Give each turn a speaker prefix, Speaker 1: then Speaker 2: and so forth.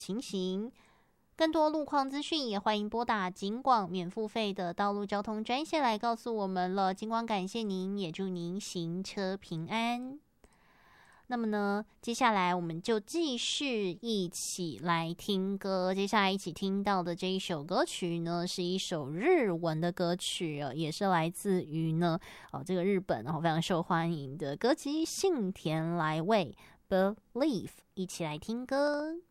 Speaker 1: 情形。更多路况资讯也欢迎拨打警广免付费的道路交通专线来告诉我们了。警广感谢您，也祝您行车平安。那么呢，接下来我们就继续一起来听歌。接下来一起听到的这一首歌曲呢，是一首日文的歌曲也是来自于呢这个日本非常受欢迎的歌姬幸田来未 Believe。一起来听歌。